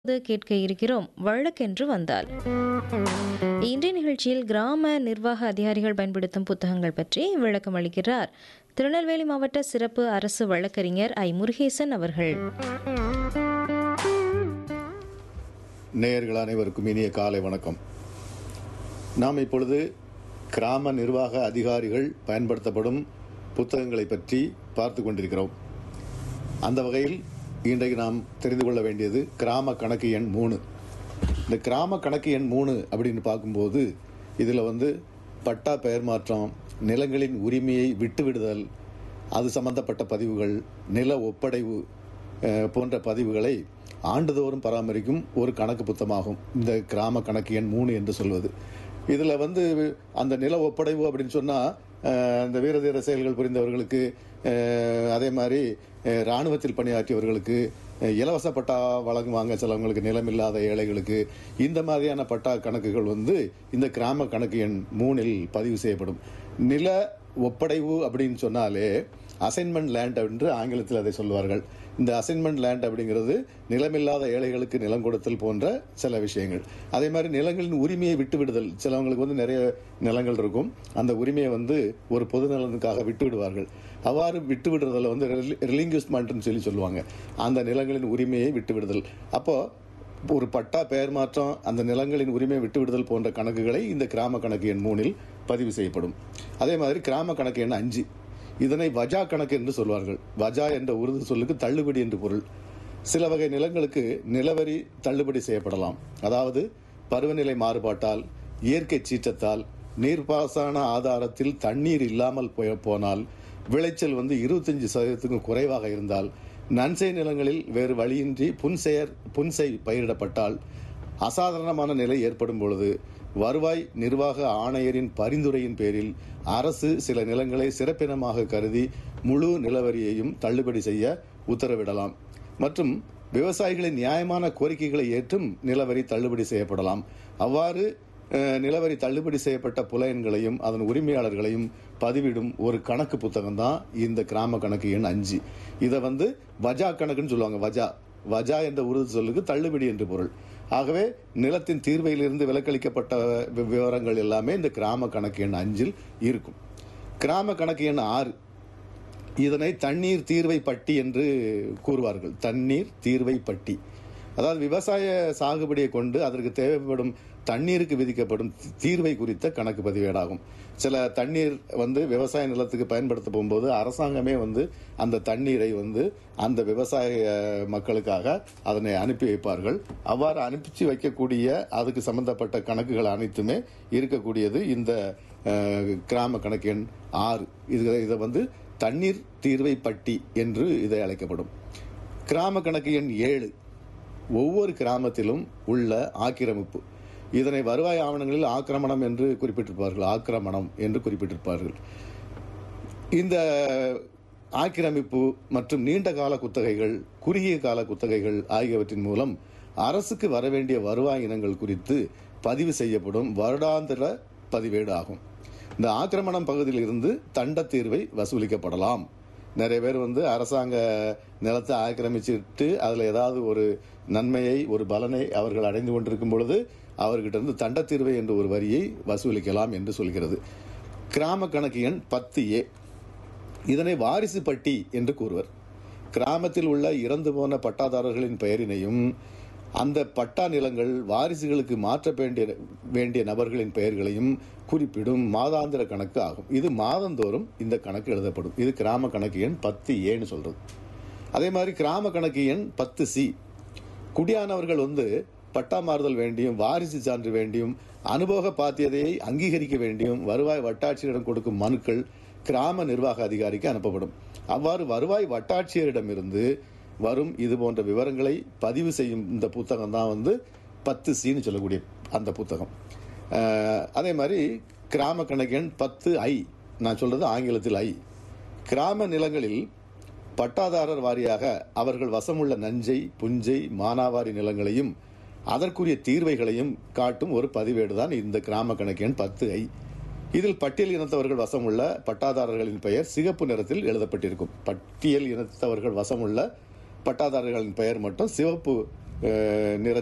கேட்க இருக்கிறோம் வழக்கென்று வந்தால். இன்றைய நிகழ்ச்சியில் கிராம நிர்வாக அதிகாரிகள் பயன்படுத்தும் புத்தகங்கள் பற்றி விளக்கம் அளிக்கிறார் திருநெல்வேலி மாவட்ட சிறப்பு அரசு வழக்கறிஞர் ஐ முருகேசன் அவர்கள். நேயர்கள் அனைவருக்கும் இனிய காலை வணக்கம். நாம் இப்பொழுது கிராம நிர்வாக அதிகாரிகள் பயன்படுத்தப்படும் புத்தகங்களை பற்றி பார்த்து கொண்டிருக்கிறோம். அந்த வகையில் இன்றைக்கு நாம் தெரிந்து கொள்ள வேண்டியது கிராம கணக்கு எண் 3. இந்த கிராம கணக்கு எண் 3 அப்படின்னு பார்க்கும்போது இதில் பட்டா பெயர் மாற்றம், நிலங்களின் உரிமையை விட்டுவிடுதல், அது சம்பந்தப்பட்ட பதிவுகள், நில ஒப்படைவு போன்ற பதிவுகளை ஆண்டுதோறும் பராமரிக்கும் ஒரு கணக்கு புத்தகமாகும் இந்த கிராம கணக்கு எண் 3 என்று சொல்வது. இதில் அந்த நில ஒப்படைவு அப்படின்னு சொன்னால் இந்த வீரதீர செயல்கள் புரிந்தவர்களுக்கு, அதே மாதிரி இராணுவத்தில் பணியாற்றியவர்களுக்கு, இலவச பட்டா வழங்குவாங்க சிலவங்களுக்கு, நிலமில்லாத ஏழைகளுக்கு, இந்த மாதிரியான பட்டா கணக்குகள் இந்த கிராம கணக்கு எண் 3 பதிவு செய்யப்படும். நில ஒப்படைவு அப்படின்னு சொன்னாலே அசைன்மெண்ட் லேண்ட் என்று ஆங்கிலத்தில் அதை சொல்வார்கள். இந்த அசைன்மெண்ட் லேண்ட் அப்படிங்கிறது நிலமில்லாத ஏழைகளுக்கு நிலம் கொடுத்தல் போன்ற சில விஷயங்கள். அதே மாதிரி நிலங்களின் உரிமையை விட்டு விடுதல், சிலவங்களுக்கு நிறைய நிலங்கள் இருக்கும், அந்த உரிமையை ஒரு பொது நலனுக்காக விட்டு விடுவார்கள். அவ்வாறு விட்டு விடுறதுல ரிலிங்கியூஸ்மெண்ட்னு சொல்லுவாங்க. அந்த நிலங்களின் உரிமையை விட்டு விடுதல். அப்போ ஒரு பட்டா பெயர் மாற்றம், அந்த நிலங்களின் உரிமையை விட்டு விடுதல் போன்ற கணக்குகளை இந்த கிராம கணக்கு எண் 3 பதிவு செய்யப்படும். அதே மாதிரி கிராம கணக்கு எண் 5, இதனை வஜா கணக்கு என்று சொல்வார்கள். வஜா என்ற உருது சொல்லுக்கு தள்ளுபடி என்று பொருள். சில வகை நிலங்களுக்கு நிலவரி தள்ளுபடி செய்யப்படலாம். அதாவது பருவநிலை மாறுபாட்டால், இயற்கை சீற்றத்தால், நீர்ப்பாசன ஆதாரத்தில் தண்ணீர் இல்லாமல் போனால், விளைச்சல் 25% குறைவாக இருந்தால், நன்செய் நிலங்களில் வேறு வழியின்றி புன்சை பயிரிடப்பட்டால், அசாதாரணமான நிலை ஏற்படும் பொழுது வருவாய் நிர்வாக ஆணையரின் பரிந்துரையின் பேரில் அரசு சில நிலங்களை சிறப்பினமாக கருதி முழு நிலவரியையும் தள்ளுபடி செய்ய உத்தரவிடலாம். மற்றும் விவசாயிகளின் நியாயமான கோரிக்கைகளை ஏற்றும் நிலவரி தள்ளுபடி செய்யப்படலாம். அவ்வாறு நிலவரி தள்ளுபடி செய்யப்பட்ட புலையன்களையும் அதன் உரிமையாளர்களையும் பதிவிடும் ஒரு கணக்கு புத்தகம் தான் இந்த கிராம கணக்கு எண் 5. இதை வஜா கணக்குன்னு சொல்லுவாங்க. வஜா என்ற உருது சொல்லுக்கு தள்ளுபடி என்று பொருள். ஆகவே நிலத்தின் தீர்வையிலிருந்து விலக்களிக்கப்பட்ட விவரங்கள் எல்லாமே இந்த கிராம கணக்கு எண் 5 இருக்கும். கிராம கணக்கு எண் 6, இதனை தண்ணீர் தீர்வை பட்டி என்று கூறுவார்கள். தண்ணீர் தீர்வை பட்டி, அதாவது விவசாய சாகுபடியை கொண்டு அதற்கு தேவைப்படும் தண்ணீருக்கு விதிக்கப்படும் தீர்வை குறித்த கணக்கு பதிவேடாகும். சில தண்ணீர் விவசாய நிலத்துக்கு பயன்படுத்த போகும்போது அரசாங்கமே அந்த தண்ணீரை அந்த விவசாய மக்களுக்காக அதனை அனுப்பி வைப்பார்கள். அவ்வாறு அனுப்பிச்சு வைக்கக்கூடிய அதுக்கு சம்பந்தப்பட்ட கணக்குகள் அனைத்துமே இருக்கக்கூடியது இந்த கிராம கணக்கு எண் 6. இதை தண்ணீர் தீர்வை பட்டி என்று இதை அழைக்கப்படும். கிராம கணக்கு எண் 7, ஒவ்வொரு கிராமத்திலும் உள்ள ஆக்கிரமிப்பு, இதனை வருவாய் ஆவணங்களில் ஆக்கிரமணம் என்று குறிப்பிட்டிருப்பார்கள். இந்த ஆக்கிரமிப்பு மற்றும் நீண்ட கால குத்தகைகள், குறுகிய கால குத்தகைகள் ஆகியவற்றின் மூலம் அரசுக்கு வரவேண்டிய வருவாய் இனங்கள் குறித்து பதிவு செய்யப்படும் வருடாந்திர பதிவேடு ஆகும். இந்த ஆக்கிரமணம் பகுதியில் இருந்து தண்ட தீர்வை வசூலிக்கப்படலாம். நிறைய பேர் அரசாங்க நிலத்தை ஆக்கிரமிச்சுட்டு அதில் ஏதாவது ஒரு நன்மையை, ஒரு பலனை அவர்கள் அடைந்து கொண்டிருக்கும் பொழுது அவர்கிட்ட இருந்து தண்ட தீர்வை என்ற ஒரு வரியை வசூலிக்கலாம் என்று சொல்கிறது. கிராம கணக்கு எண் 10A, இதனை வாரிசு பட்டி என்று கூறுவர். கிராமத்தில் உள்ள இறந்து போன பட்டாதாரர்களின் பெயரினையும் அந்த பட்டா நிலங்கள் வாரிசுகளுக்கு மாற்ற வேண்டிய நபர்களின் பெயர்களையும் குறிப்பிடும் மாதாந்திர கணக்கு ஆகும். இது மாதந்தோறும் இந்த கணக்கு எழுதப்படும். இது கிராம கணக்கு எண் 10Aன்னு சொல்றது. அதே மாதிரி கிராம கணக்கு எண் 10C, குடியானவர்கள் பட்டா மாறுதல் வேண்டியும், வாரிசு சான்று வேண்டியும், அனுபவ பாத்தியதையை அங்கீகரிக்க வேண்டியும் வருவாய் வட்டாட்சியரிடம் கொடுக்கும் மனுக்கள் கிராம நிர்வாக அதிகாரிக்கு அனுப்பப்படும். அவ்வாறு வருவாய் வட்டாட்சியரிடமிருந்து வரும் இது போன்ற விவரங்களை பதிவு செய்யும் இந்த புத்தகம் தான் 10Cன்னு சொல்லக்கூடிய அந்த புத்தகம். அதே மாதிரி கிராம கணக்கு எண் 10I, நான் சொல்றது ஆங்கிலத்தில் I. கிராம நிலங்களில் பட்டாதாரர் வாரியாக அவர்கள் வசமுள்ள நஞ்சை, புஞ்சை, மானாவாரி நிலங்களையும் அதற்குரிய தீர்வைகளையும் காட்டும் ஒரு பதிவேடு தான் இந்த கிராம கணக்கு எண் 10I. இதில் பட்டியல் இனத்தவர்கள் வசமுள்ள பட்டாதாரர்களின் பெயர் சிகப்பு நிறத்தில் எழுதப்பட்டிருக்கும். பட்டியல் இனத்தவர்கள் வசமுள்ள பட்டாதாரர்களின் பெயர் மட்டும் சிவப்பு நிற